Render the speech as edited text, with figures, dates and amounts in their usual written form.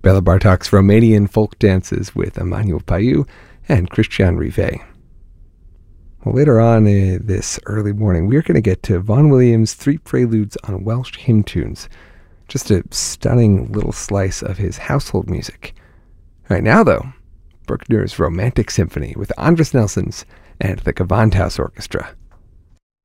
Bela Bartok's Romanian folk dances with Emmanuel Payou and Christian Rivet. Well, later on this early morning, we're going to get to Vaughan Williams' Three Preludes on Welsh Hymn Tunes. Just a stunning little slice of his household music. Right now, though, Bruckner's Romantic Symphony with Andris Nelsons and the Gewandhaus Orchestra.